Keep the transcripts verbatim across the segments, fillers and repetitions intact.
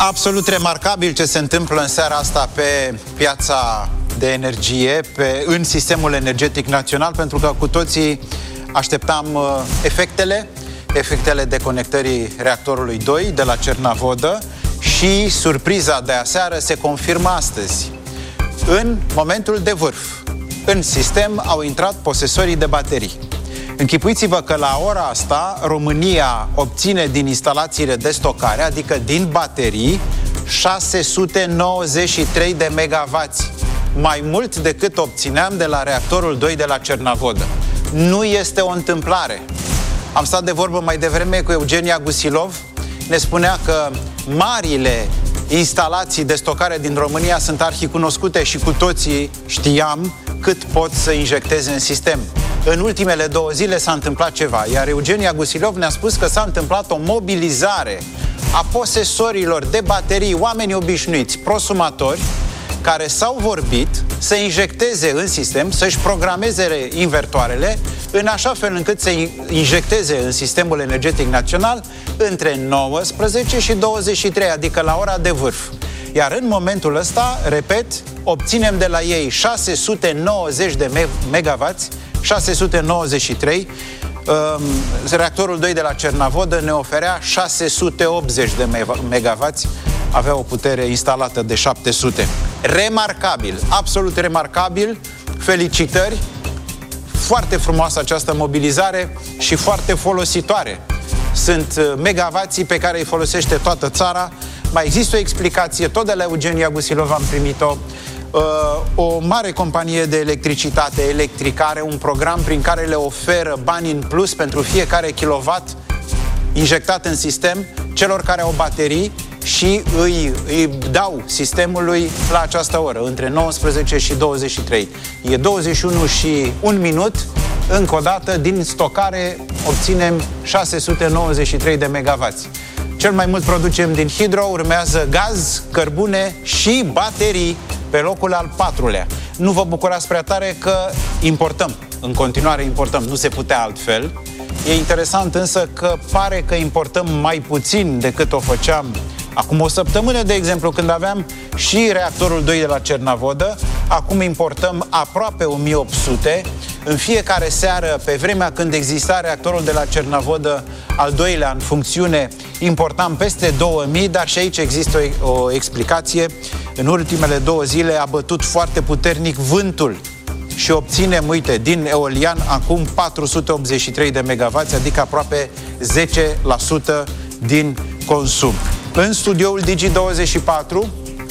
Absolut remarcabil ce se întâmplă în seara asta pe piața de energie, pe, în sistemul energetic național, pentru că cu toții așteptam uh, efectele, efectele deconectării reactorului doi de la Cernavodă și surpriza de aseară se confirmă astăzi. În momentul de vârf, în sistem au intrat posesorii de baterii. Închipuiți-vă că la ora asta România obține din instalațiile de stocare, adică din baterii, șase sute nouăzeci și trei de megavați, mai mult decât obțineam de la reactorul doi de la Cernavodă. Nu este o întâmplare. Am stat de vorbă mai devreme cu Eugenia Gusilov, ne spunea că marile instalații de stocare din România sunt arhicunoscute și cu toții știam cât pot să injecteze în sistem. În ultimele două zile s-a întâmplat ceva, iar Eugenia Gusilov ne-a spus că s-a întâmplat o mobilizare a posesorilor de baterii, oameni obișnuiți, prosumatori, care s-au vorbit să injecteze în sistem, să-și programeze invertoarele, în așa fel încât să injecteze în sistemul energetic național între nouăsprezece și douăzeci și trei, adică la ora de vârf. Iar în momentul ăsta, repet, obținem de la ei șase sute nouăzeci de megavați, șase sute nouăzeci și trei, um, reactorul doi de la Cernavodă ne oferea șase sute optzeci de megavați, avea o putere instalată de șapte sute. Remarcabil, absolut remarcabil, felicitări, foarte frumoasă această mobilizare și foarte folositoare. Sunt megavații pe care îi folosește toată țara. Mai există o explicație, tot de la Eugenia Gusilov am primit-o. Uh, o mare companie de electricitate, Electrica, are un program prin care le oferă bani în plus pentru fiecare kilowatt injectat în sistem celor care au baterii și îi, îi dau sistemului la această oră, între nouăsprezece și douăzeci și trei. E douăzeci și unu și un minut, încă o dată, din stocare obținem șase sute nouăzeci și trei de megavați. Cel mai mult producem din hidro, urmează gaz, cărbune și baterii pe locul al patrulea. Nu vă bucurați prea tare că importăm, în continuare importăm, nu se putea altfel. E interesant însă că pare că importăm mai puțin decât o făceam acum o săptămână, de exemplu, când aveam și reactorul doi de la Cernavodă. Acum importăm aproape o mie opt sute. În fiecare seară, pe vremea când exista reactorul de la Cernavodă, al doilea în funcțiune, importam peste două mii, dar și aici există o, o explicație. În ultimele două zile a bătut foarte puternic vântul și obținem, uite, din eolian acum patru sute optzeci și trei de megavați, adică aproape zece la sută din consum. În studioul Digi douăzeci și patru,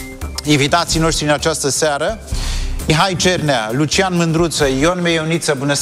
invitații noștri în această seară, Mihai Cernea, Lucian Mândruță, Ion Meioniță, bună